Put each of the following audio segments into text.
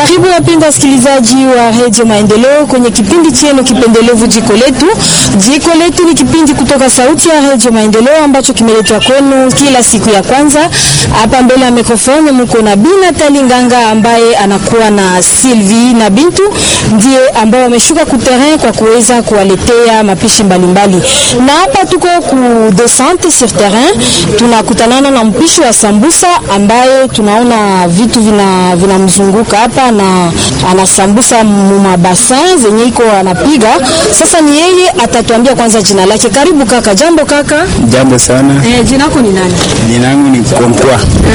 Karibu wapenda wasikilizaji wa Radio Maendeleo kwenye kipindi chenu kipendelevu Jiko Letu. Jiko Letu ni kipindi kutoka sauti ya Radio Maendeleo ambacho kimeletwa kwenu kila siku ya kwanza. Hapa mbele ya mikrofoni mko na Bina Talinganga ambaye anakuwa na Sylvie na Bintu ndiye ambao wameshuka ku terrain kwa kuweza kuwaletea mapishi mbalimbali. Na hapa tuko ku descente sur terrain, tunakutana na mpishi wa sambusa ambaye tunaona vitu vinamzunguka hapa na ana sambusa mu bassin zenye iko anapiga. Sasa ni yeye atatuambia kwanza jina lake. Karibu kaka. Jambo kaka. Jambo sana. Jina lako ni nani? Jina langu ni Konkwa.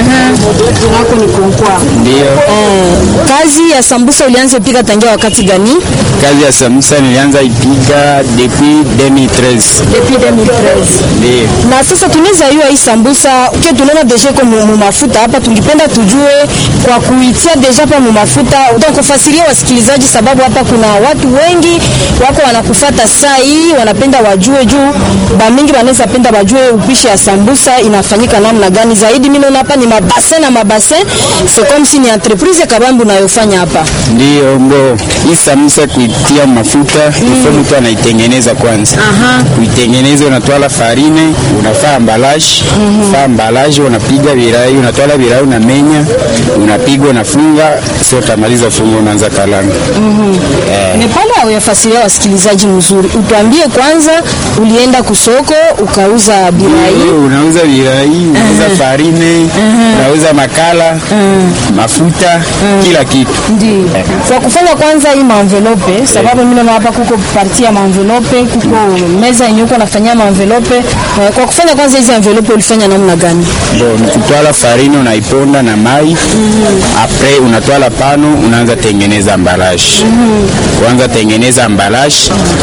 Jina lako ni Konkwa. Ndio. Kazi ya sambusa ulianza piga tangia wakati gani? Kazi ya sambusa nilianza ipiga depuis 2013. Depuis 2013. Ndio. Na sasa tunaweza hiyo hii sambusa ke tunaona deja kwa mu mafuta hapa, tungependa tujue kwa kuitia deja hapa mu mafuta, utakufasiria wasikilizaji sababu hapa kuna watu wengi wako wanakufuata saa hii, wanapenda wajue juu ba mingi wanaweza penda wajue upishi ya sambusa inafanyika namna gani zaidi. Mimi naona hapa ni mabassin na mabassin, c'est comme si ni entreprise kabambu unayofanya hapa. Ndio ngo hii sambusa kuitia mafuta ifo mtu anaitengeneza kwanza. Kuitengeneza unatoa farine, unafaa emballage, unapiga virai, unatoa virai unamenya, unapiga unafunga, sio utamaliza fungo unaanza kalanga. Ni pale au yafasiria wasikilizaji mzuri. Utuambie kwanza ulienda kusoko ukauza birai. Unauza birai, unauza farine, unauza makala, mafuta, kila kitu. Ndio. Kwa kufanya kwanza hii envelope, sababu mimi naona hapa kuko parti ya envelope, kuko meza yenye uko nafanyia envelope. Kwa kufanya kwanza hizi envelope ulifanya namna gani? Bon, kutoa farine unaiponda na mai. Après unatoa pano unaanza tengeneza emballage. Kwanza tengeneza emballage,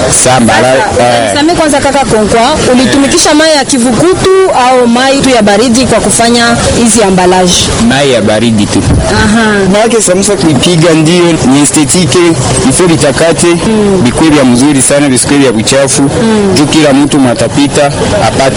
Sasa kwanza kaka Konkwa, ulitumikisha mai ya kivukutu au mai tu ya baridi kwa kufanya hizi emballage? Mai ya baridi tu. Maana sambusa kuipiga ndio ni estetike, ifo litakate, bikwe vya mzuri sana, bisikwe vya buchafu, juu kila mtu matapita apate